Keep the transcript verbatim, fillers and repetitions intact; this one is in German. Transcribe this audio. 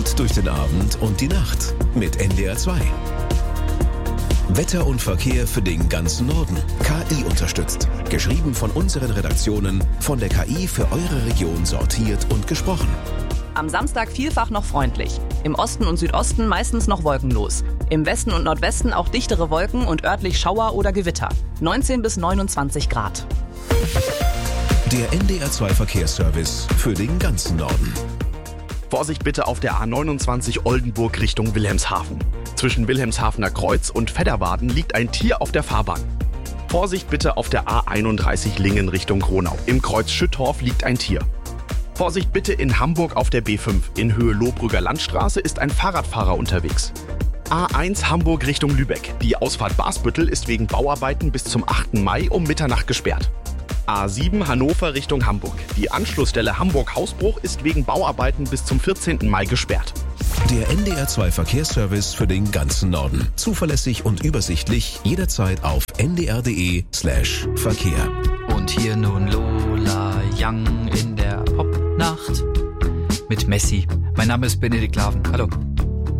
Gut durch den Abend und die Nacht mit N D R zwei. Wetter und Verkehr für den ganzen Norden. K I unterstützt. Geschrieben von unseren Redaktionen, von der K I für eure Region sortiert und gesprochen. Am Samstag vielfach noch freundlich. Im Osten und Südosten meistens noch wolkenlos. Im Westen und Nordwesten auch dichtere Wolken und örtlich Schauer oder Gewitter. neunzehn bis neunundzwanzig Grad. Der N D R zwei Verkehrsservice für den ganzen Norden. Vorsicht bitte auf der A neunundzwanzig Oldenburg Richtung Wilhelmshaven. Zwischen Wilhelmshavener Kreuz und Fedderwarden liegt ein Tier auf der Fahrbahn. Vorsicht bitte auf der A einunddreißig Lingen Richtung Gronau. Im Kreuz Schüttorf liegt ein Tier. Vorsicht bitte in Hamburg auf der B fünf. In Höhe Lohbrügger Landstraße ist ein Fahrradfahrer unterwegs. A eins Hamburg Richtung Lübeck. Die Ausfahrt Basbüttel ist wegen Bauarbeiten bis zum achten Mai um Mitternacht gesperrt. A sieben Hannover Richtung Hamburg. Die Anschlussstelle Hamburg-Hausbruch ist wegen Bauarbeiten bis zum vierzehnten Mai gesperrt. Der N D R zwei Verkehrsservice für den ganzen Norden. Zuverlässig und übersichtlich jederzeit auf n d r punkt d e slash Verkehr. Und hier nun Lola Young in der Popnacht mit Messi. Mein Name ist Benedikt Laven. Hallo.